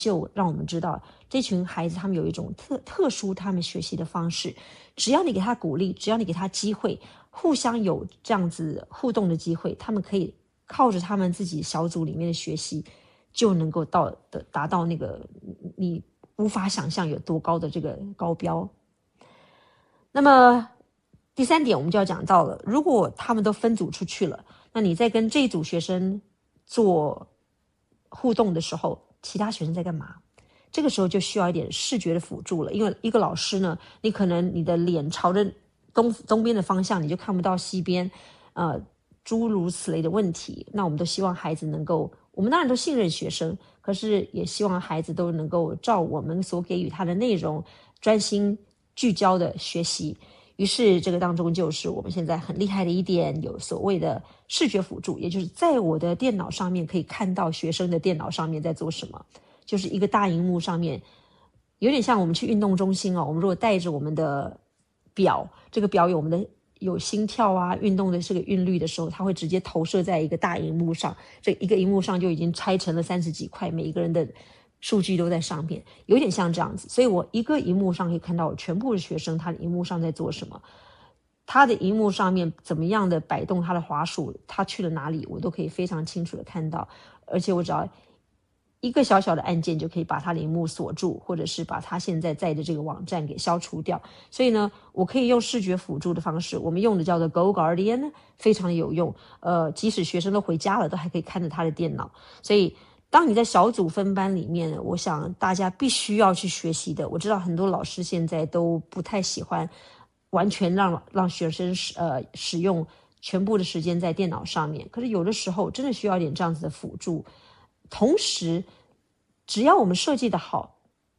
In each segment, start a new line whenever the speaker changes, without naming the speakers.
就让我们知道，这群孩子他们有一种特殊他们学习的方式，只要你给他鼓励，只要你给他机会，互相有这样子互动的机会，他们可以靠着他们自己小组里面的学习，就能够达到那个你无法想象有多高的这个高标。那么第3点我们就要讲到了，如果他们都分组出去了，那你在跟这一组学生做互动的时候，其他学生在干嘛？这个时候就需要一点视觉的辅助了，因为一个老师呢，你可能你的脸朝着东边的方向，你就看不到西边，诸如此类的问题。那我们都希望孩子能够，我们当然都信任学生，可是也希望孩子都能够照我们所给予他的内容，专心聚焦的学习。于是这个当中就是我们现在很厉害的一点，有所谓的视觉辅助，也就是在我的电脑上面可以看到学生的电脑上面在做什么，就是一个大荧幕上面，有点像我们去运动中心我们如果带着我们的表，这个表有我们的有心跳啊，运动的这个韵律的时候，它会直接投射在一个大荧幕上，这一个荧幕上就已经拆成了30几块，每一个人的数据都在上面，有点像这样子。所以我一个荧幕上可以看到我全部的学生他的荧幕上在做什么，他的荧幕上面怎么样的摆动他的滑鼠，他去了哪里，我都可以非常清楚的看到，而且我只要一个小小的按键就可以把他的荧幕锁住，或者是把他现在在的这个网站给消除掉。所以呢，我可以用视觉辅助的方式，我们用的叫做 Go Guardian， 非常的有用。即使学生都回家了，都还可以看着他的电脑。所以当你在小组分班里面，我想大家必须要去学习的。我知道很多老师现在都不太喜欢完全让学生使用全部的时间在电脑上面，可是有的时候真的需要一点这样子的辅助。同时只要我们设计的好，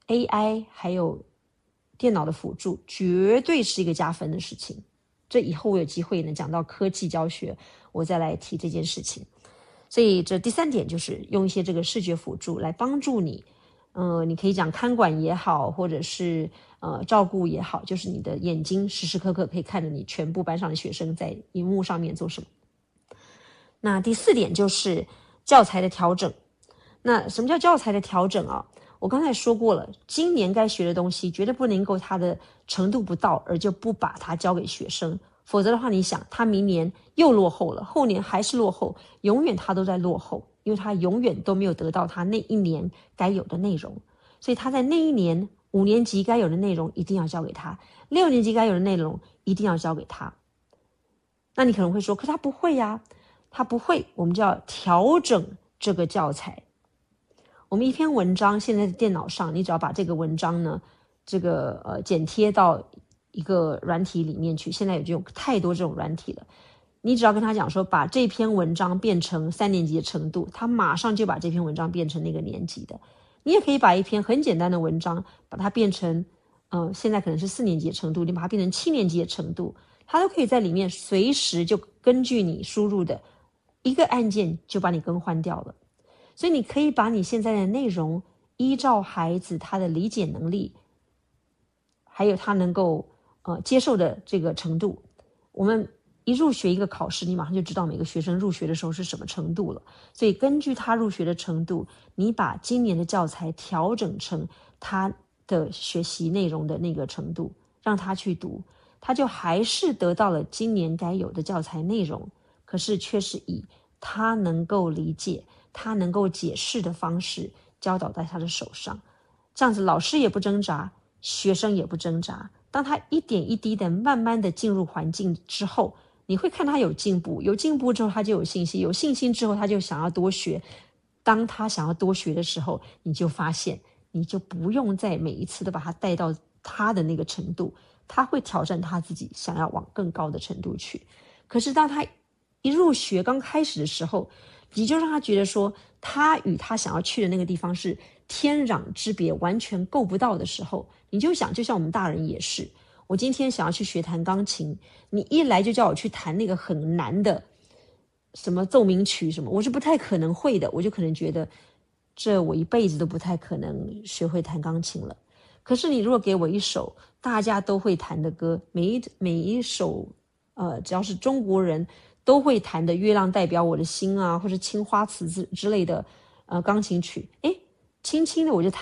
AI 还有电脑的辅助绝对是一个加分的事情。这以后我有机会呢讲到科技教学，我再来提这件事情。所以这第3点就是用一些这个视觉辅助来帮助你，你可以讲看管也好，或者是照顾也好，就是你的眼睛时时刻刻可以看着你全部班上的学生在荧幕上面做什么。那第4点就是教材的调整。那什么叫教材的调整啊？我刚才说过了，今年该学的东西绝对不能够它的程度不到而就不把它交给学生，否则的话你想他明年又落后了，后年还是落后，永远他都在落后，因为他永远都没有得到他那一年该有的内容。所以他在那一年5年级该有的内容一定要交给他，6年级该有的内容一定要交给他。那你可能会说，可他不会呀，他不会，我们就要调整这个教材。我们一篇文章现在的电脑上，你只要把这个文章呢，剪贴到一个软体里面去，现在有太多这种软体了，你只要跟他讲说把这篇文章变成3年级的程度，他马上就把这篇文章变成那个年级的。你也可以把一篇很简单的文章把它变成现在可能是4年级的程度，你把它变成7年级的程度，它都可以在里面随时就根据你输入的一个按键就把你更换掉了。所以你可以把你现在的内容依照孩子他的理解能力，还有他能够接受的这个程度，我们一入学一个考试，你马上就知道每个学生入学的时候是什么程度了。所以根据他入学的程度，你把今年的教材调整成他的学习内容的那个程度，让他去读，他就还是得到了今年该有的教材内容，可是却是以他能够理解，他能够解释的方式教导在他的手上。这样子老师也不挣扎，学生也不挣扎。当他一点一滴的慢慢的进入环境之后，你会看他有进步，有进步之后他就有信心，有信心之后他就想要多学。当他想要多学的时候，你就发现你就不用再每一次都把他带到他的那个程度，他会挑战他自己，想要往更高的程度去。可是当他一入学刚开始的时候，你就让他觉得说他与他想要去的那个地方是天壤之别，完全够不到的时候，你就想，就像我们大人也是，我今天想要去学弹钢琴，你一来就叫我去弹那个很难的什么奏鸣曲什么，我是不太可能会的，我就可能觉得这我一辈子都不太可能学会弹钢琴了。可是你如果给我一首大家都会弹的歌，每一首只要是中国人都会弹的《月亮代表我的心》啊，或者青花瓷之类的钢琴曲， 轻轻的我就